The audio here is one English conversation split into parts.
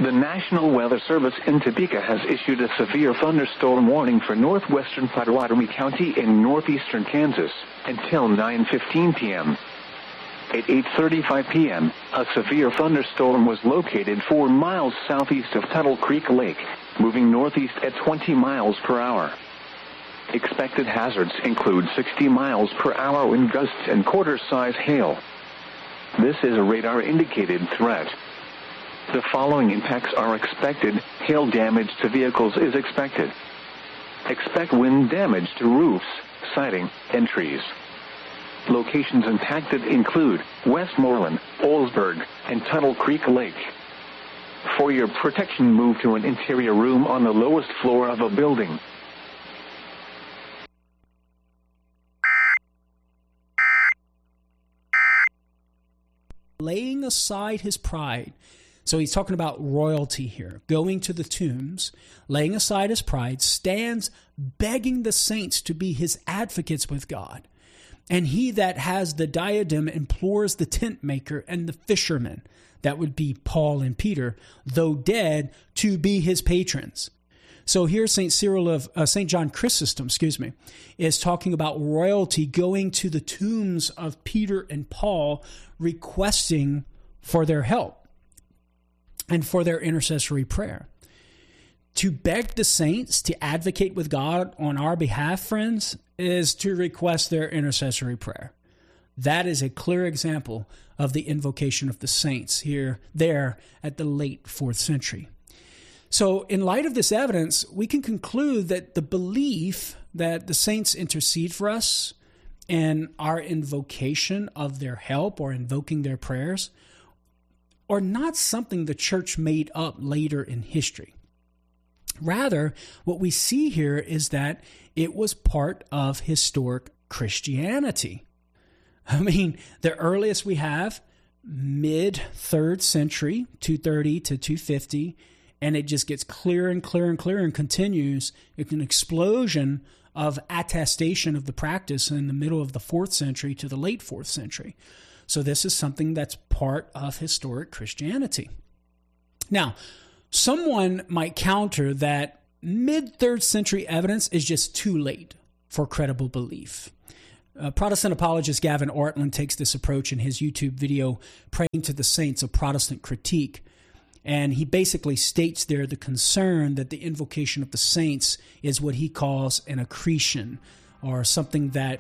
The National Weather Service in Topeka has issued a severe thunderstorm warning for northwestern Pottawatomie County in northeastern Kansas until 9:15 p.m. At 8:35 p.m., a severe thunderstorm was located 4 miles southeast of Tuttle Creek Lake, moving northeast at 20 miles per hour. Expected hazards include 60 miles per hour wind gusts and quarter-size hail. This is a radar-indicated threat. The following impacts are expected. Hail damage to vehicles is expected. Expect wind damage to roofs, siding, and trees. Locations impacted include Westmoreland, Olsburg, and Tuttle Creek Lake. For your protection, move to an interior room on the lowest floor of a building. Laying aside his pride. So he's talking about royalty here. Going to the tombs, laying aside his pride, stands begging the saints to be his advocates with God. And he that has the diadem implores the tent maker and the fisherman, that would be Paul and Peter, though dead, to be his patrons. So here St. John Chrysostom, is talking about royalty going to the tombs of Peter and Paul, requesting for their help and for their intercessory prayer. To beg the saints to advocate with God on our behalf, friends, is to request their intercessory prayer. That is a clear example of the invocation of the saints there at the late 4th century. So in light of this evidence, we can conclude that the belief that the saints intercede for us and our invocation of their help or invoking their prayers are not something the church made up later in history. Rather, what we see here is that it was part of historic Christianity. I mean, the earliest we have, mid-3rd century, 230 to 250, and it just gets clearer and clearer and clearer and continues. It's an explosion of attestation of the practice in the middle of the 4th century to the late 4th century. So this is something that's part of historic Christianity. Now, someone might counter that mid-3rd century evidence is just too late for credible belief. Protestant apologist Gavin Ortlund takes this approach in his YouTube video, Praying to the Saints, a Protestant Critique. And he basically states there the concern that the invocation of the saints is what he calls an accretion, or something that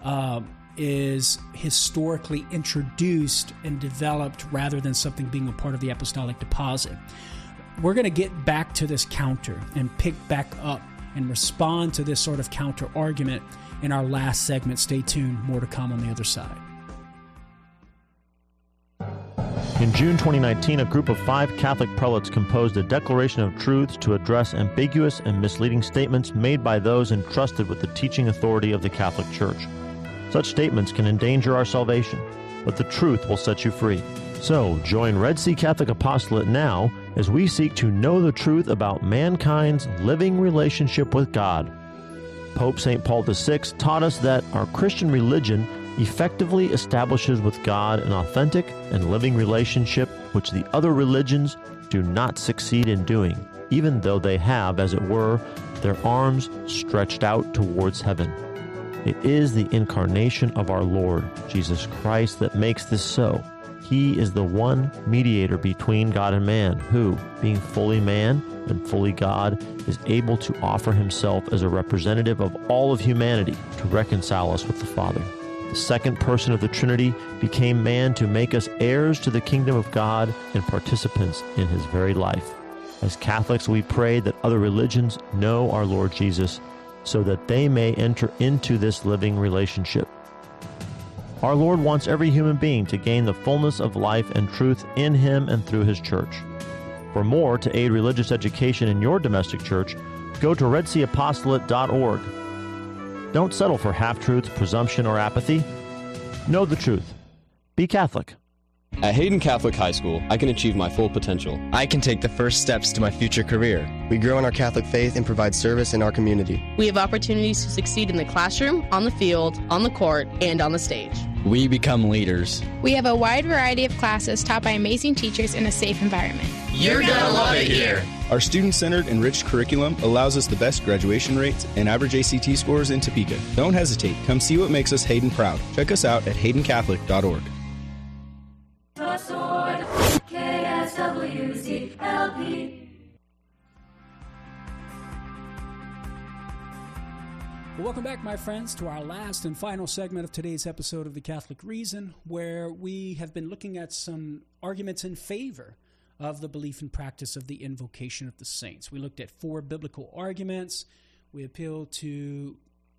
is historically introduced and developed rather than something being a part of the apostolic deposit. We're going to get back to this counter and pick back up and respond to this sort of counter argument in our last segment. Stay tuned. More to come on the other side. In June 2019, a group of 5 Catholic prelates composed a declaration of truths to address ambiguous and misleading statements made by those entrusted with the teaching authority of the Catholic Church. Such statements can endanger our salvation, but the truth will set you free. So, join Red Sea Catholic Apostolate now as we seek to know the truth about mankind's living relationship with God. Pope St. Paul VI taught us that our Christian religion effectively establishes with God an authentic and living relationship which the other religions do not succeed in doing, even though they have, as it were, their arms stretched out towards heaven. It is the incarnation of our Lord, Jesus Christ, that makes this so. He is the one mediator between God and man, who, being fully man and fully God, is able to offer himself as a representative of all of humanity to reconcile us with the Father. The second person of the Trinity became man to make us heirs to the kingdom of God and participants in his very life. As Catholics, we pray that other religions know our Lord Jesus so that they may enter into this living relationship. Our Lord wants every human being to gain the fullness of life and truth in him and through his church. For more to aid religious education in your domestic church, go to redseaapostolate.org. Don't settle for half-truths, presumption, or apathy. Know the truth. Be Catholic. At Hayden Catholic High School, I can achieve my full potential. I can take the first steps to my future career. We grow in our Catholic faith and provide service in our community. We have opportunities to succeed in the classroom, on the field, on the court, and on the stage. We become leaders. We have a wide variety of classes taught by amazing teachers in a safe environment. You're gonna love it here. Our student-centered, enriched curriculum allows us the best graduation rates and average ACT scores in Topeka. Don't hesitate. Come see what makes us Hayden proud. Check us out at haydencatholic.org. The Sword, KSWCLP. Welcome back, my friends, to our last and final segment of today's episode of The Catholic Reason, where we have been looking at some arguments in favor of the belief and practice of the invocation of the saints. We looked at 4 biblical arguments. We appealed to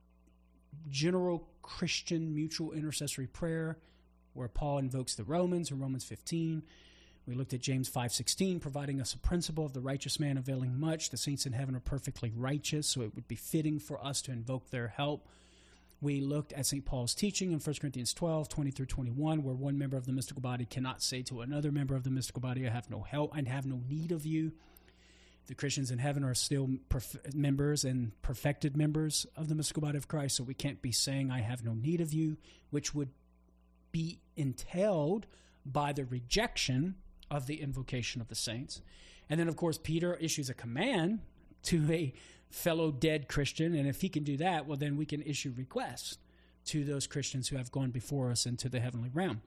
general Christian mutual intercessory prayer, where Paul invokes the Romans in Romans 15. We looked at James 5:16, providing us a principle of the righteous man availing much. The saints in heaven are perfectly righteous, so it would be fitting for us to invoke their help. We looked at St. Paul's teaching in 1 Corinthians 12, 20 through 21, where one member of the mystical body cannot say to another member of the mystical body, I have no help and have no need of you. The Christians in heaven are still members and perfected members of the mystical body of Christ, so we can't be saying, I have no need of you, which would be entailed by the rejection of the invocation of the saints. And then, of course, Peter issues a command to a fellow dead Christian, and if he can do that, well, then we can issue requests to those Christians who have gone before us into the heavenly realm.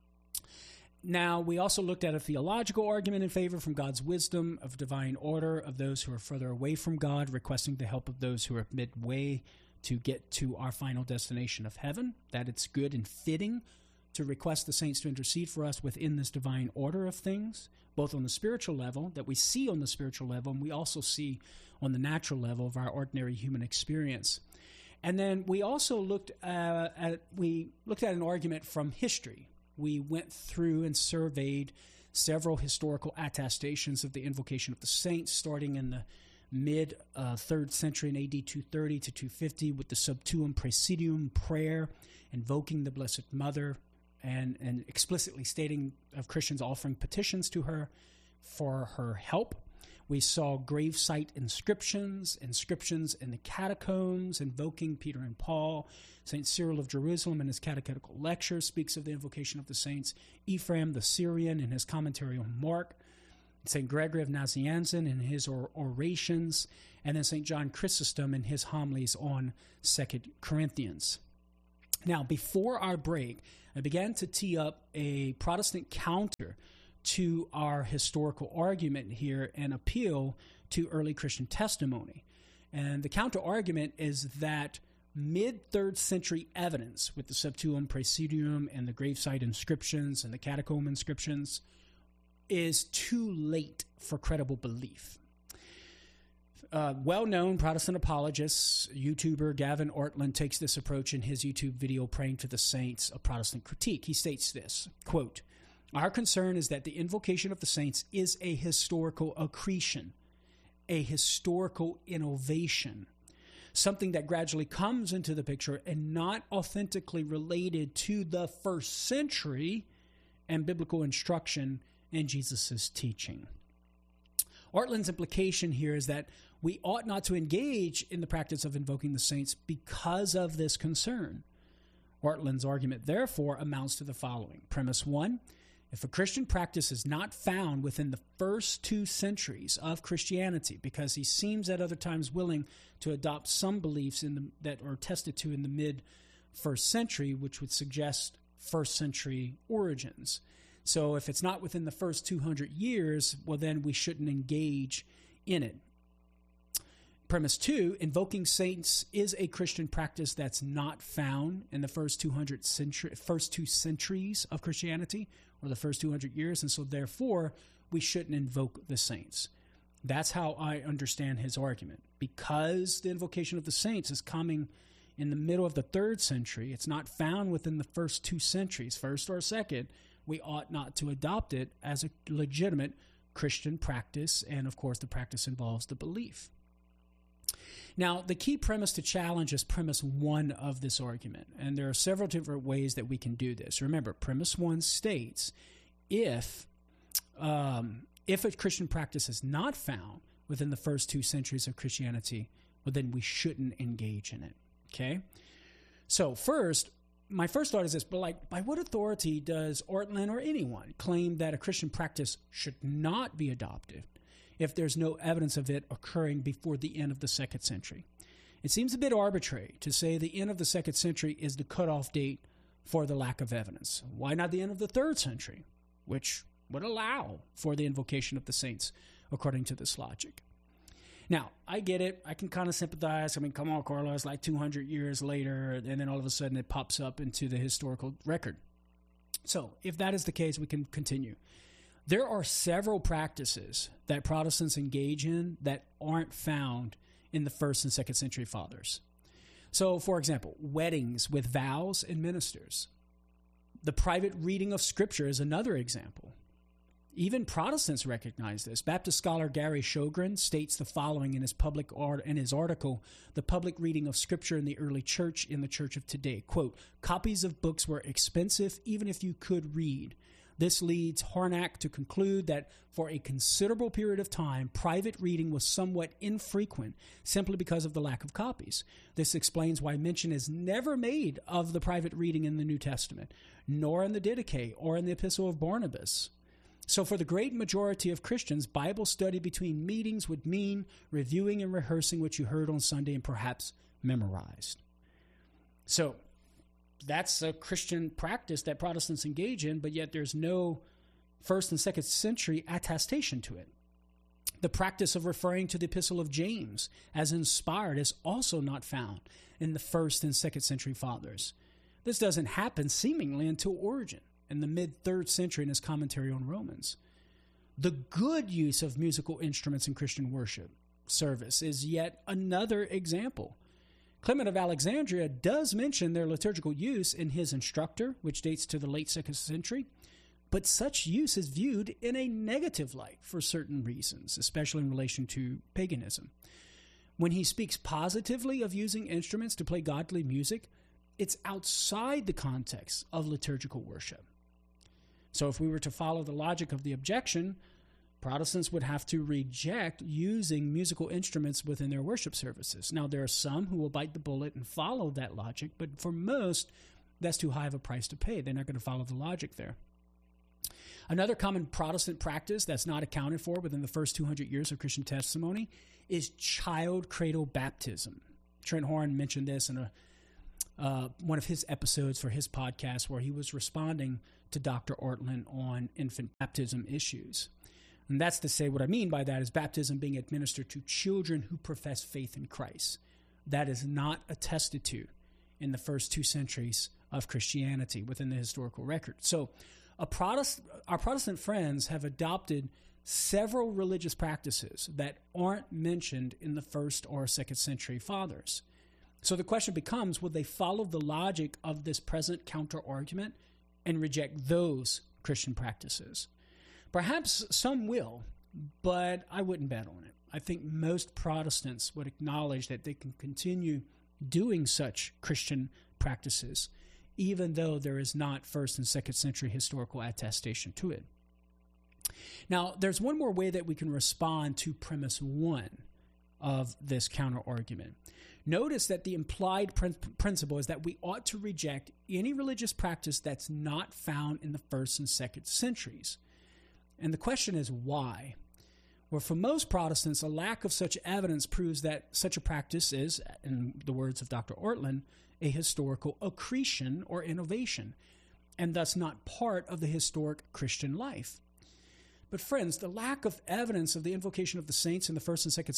Now, we also looked at a theological argument in favor from God's wisdom of divine order of those who are further away from God, requesting the help of those who are midway to get to our final destination of heaven, that it's good and fitting to request the saints to intercede for us within this divine order of things, both on the spiritual level, that we see on the spiritual level, and we also see on the natural level of our ordinary human experience. And then we also looked at an argument from history. We went through and surveyed several historical attestations of the invocation of the saints, starting in the mid 3rd century in AD 230 to 250 with the Sub Tuum Praesidium prayer, invoking the Blessed Mother, and explicitly stating of Christians offering petitions to her for her help. We saw gravesite inscriptions in the catacombs invoking Peter and Paul. St. Cyril of Jerusalem in his catechetical lecture speaks of the invocation of the saints. Ephraim the Syrian in his commentary on Mark. St. Gregory of Nazianzen in his orations. And then St. John Chrysostom in his homilies on 2 Corinthians. Now, before our break, I began to tee up a Protestant counter to our historical argument here and appeal to early Christian testimony. And the counter argument is that mid-3rd century evidence with the Sub Tuum Praesidium and the gravesite inscriptions and the catacomb inscriptions is too late for credible belief. Well-known Protestant apologist, YouTuber Gavin Ortlund takes this approach in his YouTube video, Praying to the Saints, A Protestant Critique. He states this, quote, our concern is that the invocation of the saints is a historical accretion, a historical innovation, something that gradually comes into the picture and not authentically related to the 1st century and biblical instruction in Jesus' teaching. Ortlund's implication here is that we ought not to engage in the practice of invoking the saints because of this concern. Ortlund's argument, therefore, amounts to the following. Premise 1, if a Christian practice is not found within the first 2 centuries of Christianity, because he seems at other times willing to adopt some beliefs that are attested to in the mid-1st century, which would suggest 1st century origins. So if it's not within the first 200 years, well, then we shouldn't engage in it. Premise 2, invoking saints is a Christian practice that's not found in the first 2 centuries of Christianity, or the first 200 years, and so therefore we shouldn't invoke the saints. That's how I understand his argument. Because the invocation of the saints is coming in the middle of the 3rd century, it's not found within the first 2 centuries, first or second, we ought not to adopt it as a legitimate Christian practice, and of course the practice involves the belief. Now, the key premise to challenge is premise 1 of this argument, and there are several different ways that we can do this. Remember, premise 1 states if a Christian practice is not found within the first 2 centuries of Christianity, well, then we shouldn't engage in it, okay? So first, my first thought is this, but like, by what authority does Ortlund or anyone claim that a Christian practice should not be adopted if there's no evidence of it occurring before the end of the 2nd century? It seems a bit arbitrary to say the end of the 2nd century is the cutoff date for the lack of evidence. Why not the end of the 3rd century, which would allow for the invocation of the saints according to this logic? Now, I get it. I can kind of sympathize. I mean, come on, Carlos, like 200 years later, and then all of a sudden it pops up into the historical record. So if that is the case, we can continue. There are several practices that Protestants engage in that aren't found in the 1st and 2nd century fathers. So, for example, weddings with vows and ministers. The private reading of Scripture is another example. Even Protestants recognize this. Baptist scholar Gary Sjogren states the following in his article, The Public Reading of Scripture in the Early Church in the Church of Today. Quote, copies of books were expensive even if you could read. This leads Harnack to conclude that for a considerable period of time, private reading was somewhat infrequent simply because of the lack of copies. This explains why mention is never made of the private reading in the New Testament, nor in the Didache or in the Epistle of Barnabas. So for the great majority of Christians, Bible study between meetings would mean reviewing and rehearsing what you heard on Sunday and perhaps memorized. So that's a Christian practice that Protestants engage in, but yet there's no 1st and 2nd century attestation to it. The practice of referring to the Epistle of James as inspired is also not found in the 1st and 2nd century fathers. This doesn't happen seemingly until Origen in the mid-3rd century in his commentary on Romans. The good use of musical instruments in Christian worship service is yet another example. Clement of Alexandria does mention their liturgical use in his Instructor, which dates to the late 2nd century, but such use is viewed in a negative light for certain reasons, especially in relation to paganism. When he speaks positively of using instruments to play godly music, it's outside the context of liturgical worship. So if we were to follow the logic of the objection, Protestants would have to reject using musical instruments within their worship services. Now, there are some who will bite the bullet and follow that logic, but for most, that's too high of a price to pay. They're not going to follow the logic there. Another common Protestant practice that's not accounted for within the first 200 years of Christian testimony is child cradle baptism. Trent Horn mentioned this in one of his episodes for his podcast where he was responding to Dr. Ortlund on infant baptism issues. And that's to say, what I mean by that is baptism being administered to children who profess faith in Christ. That is not attested to in the first 2 centuries of Christianity within the historical record. So our Protestant friends have adopted several religious practices that aren't mentioned in the 1st or 2nd century fathers. So the question becomes, will they follow the logic of this present counter-argument and reject those Christian practices? Perhaps some will, but I wouldn't bet on it. I think most Protestants would acknowledge that they can continue doing such Christian practices, even though there is not 1st and 2nd century historical attestation to it. Now, there's one more way that we can respond to premise 1 of this counter-argument. Notice that the implied principle is that we ought to reject any religious practice that's not found in the 1st and 2nd centuries. And the question is why? Well, for most Protestants, a lack of such evidence proves that such a practice is, in the words of Dr. Ortlund, a historical accretion or innovation, and thus not part of the historic Christian life. But friends, the lack of evidence of the invocation of the saints in the 1st and 2nd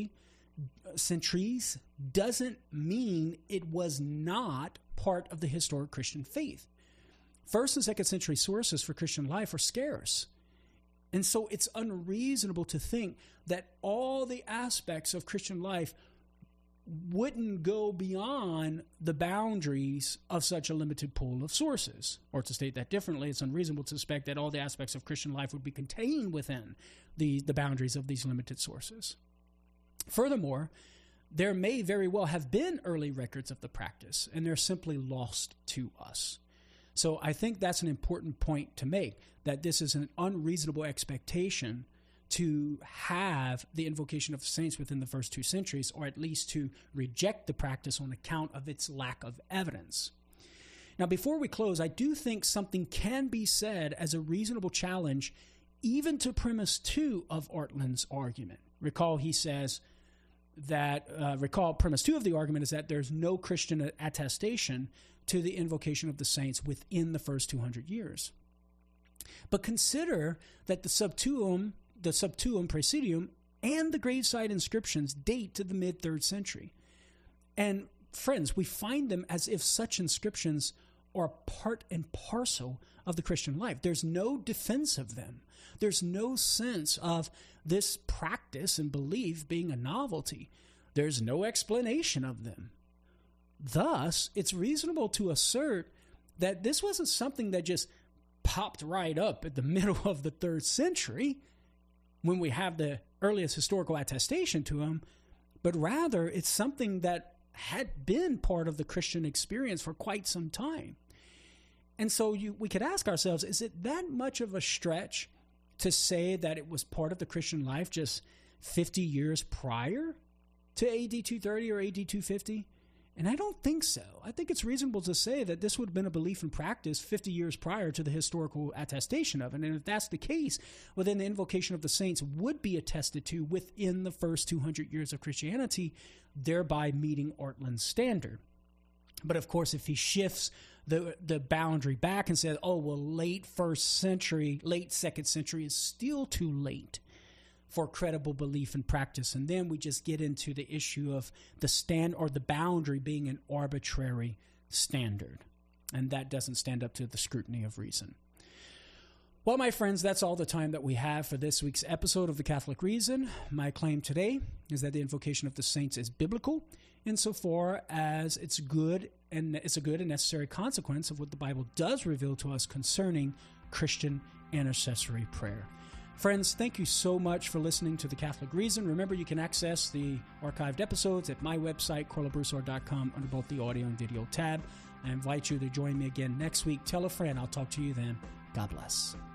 centuries doesn't mean it was not part of the historic Christian faith. 1st and 2nd century sources for Christian life are scarce. And so it's unreasonable to think that all the aspects of Christian life wouldn't go beyond the boundaries of such a limited pool of sources. Or to state that differently, it's unreasonable to suspect that all the aspects of Christian life would be contained within the boundaries of these limited sources. Furthermore, there may very well have been early records of the practice, and they're simply lost to us. So I think that's an important point to make, that this is an unreasonable expectation to have the invocation of the saints within the first 2 centuries, or at least to reject the practice on account of its lack of evidence. Now, before we close, I do think something can be said as a reasonable challenge even to premise 2 of Ortlund's argument. Recall he says that, premise 2 of the argument is that there's no Christian attestation to the invocation of the saints within the first 200 years. But consider that the Subtuum Praesidium, and the graveside inscriptions date to the mid-3rd century. And friends, we find them as if such inscriptions are part and parcel of the Christian life. There's no defense of them. There's no sense of this practice and belief being a novelty. There's no explanation of them. Thus, it's reasonable to assert that this wasn't something that just popped right up at the middle of the 3rd century when we have the earliest historical attestation to them, but rather it's something that had been part of the Christian experience for quite some time. And so we could ask ourselves, is it that much of a stretch to say that it was part of the Christian life just 50 years prior to AD 230 or AD 250? And I don't think so. I think it's reasonable to say that this would have been a belief and practice 50 years prior to the historical attestation of it. And if that's the case, well, then the invocation of the saints would be attested to within the first 200 years of Christianity, thereby meeting Ortlund's standard. But of course, if he shifts the boundary back and says, oh, well, late 1st century, late 2nd century is still too late for credible belief and practice. And then we just get into the issue of the boundary being an arbitrary standard. And that doesn't stand up to the scrutiny of reason. Well, my friends, that's all the time that we have for this week's episode of The Catholic Reason. My claim today is that the invocation of the saints is biblical insofar as it's a good and necessary consequence of what the Bible does reveal to us concerning Christian intercessory prayer. Friends, thank you so much for listening to The Catholic Reason. Remember, you can access the archived episodes at my website, corlabroussard.com, under both the audio and video tab. I invite you to join me again next week. Tell a friend. I'll talk to you then. God bless.